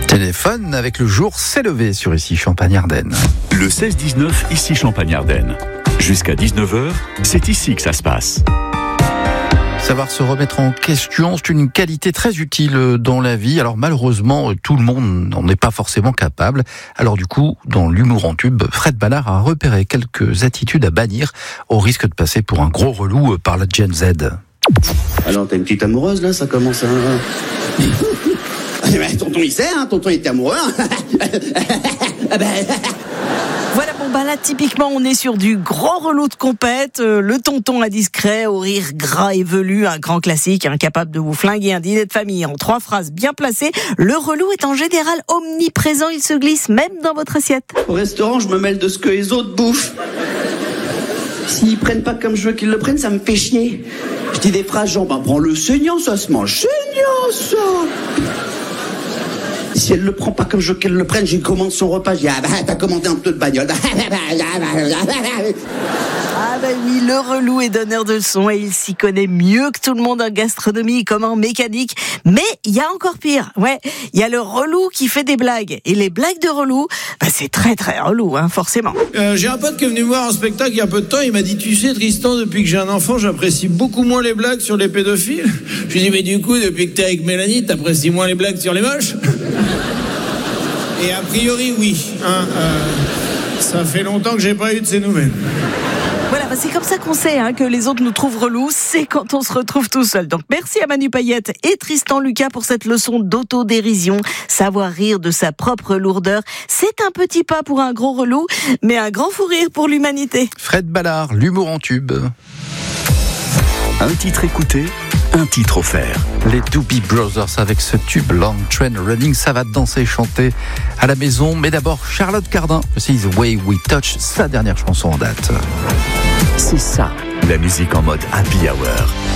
Téléphone avec le jour s'est levé sur Ici Champagne-Ardenne. Le 16-19, Ici Champagne-Ardenne. Jusqu'à 19h, c'est ici que ça se passe. Savoir se remettre en question, c'est une qualité très utile dans la vie. Alors malheureusement, tout le monde n'en est pas forcément capable. Alors du coup, dans l'humour en tube, Fred Ballard a repéré quelques attitudes à bannir au risque de passer pour un gros relou par la Gen Z. Alors t'as une petite amoureuse là, ça commence à... Tonton il sait, tonton il était amoureux. Voilà, là, typiquement, on est sur du gros relou de compète, le tonton indiscret, au rire gras et velu, un grand classique, incapable de vous flinguer un dîner de famille en 3 phrases bien placées. Le relou est en général omniprésent, il se glisse même dans votre assiette. Au restaurant, je me mêle de ce que les autres bouffent. S'ils prennent pas comme je veux qu'ils le prennent, ça me fait chier. Je dis des phrases genre, prends le saignant, ça se mange saignant, ça. Si elle le prend pas comme je veux qu'elle le prenne, j'ai commandé son repas, je dis, t'as commandé un peu de bagnole. Oui, le relou est donneur de leçons et il s'y connaît mieux que tout le monde en gastronomie comme en mécanique. Mais il y a encore pire. Il y a le relou qui fait des blagues. Et les blagues de relou, c'est très très relou, forcément. J'ai un pote qui est venu voir un spectacle il y a peu de temps, il m'a dit, tu sais Tristan, depuis que j'ai un enfant, j'apprécie beaucoup moins les blagues sur les pédophiles. Je lui ai dit, mais du coup, depuis que t'es avec Mélanie, t'apprécies moins les blagues sur les moches? Et a priori, oui. Ça fait longtemps que j'ai pas eu de ces nouvelles. Voilà, c'est comme ça qu'on sait que les autres nous trouvent relous, c'est quand on se retrouve tout seul. Donc merci à Manu Payette et Tristan Lucas pour cette leçon d'autodérision. Savoir rire de sa propre lourdeur, c'est un petit pas pour un gros relou, mais un grand fou rire pour l'humanité. Fred Ballard, l'humour en tube. Un titre écouté, un titre offert. Les Doobie Brothers avec ce tube Long Train Running, ça va danser et chanter à la maison. Mais d'abord, Charlotte Cardin, c'est The Way We Touch, sa dernière chanson en date. C'est ça, la musique en mode happy hour.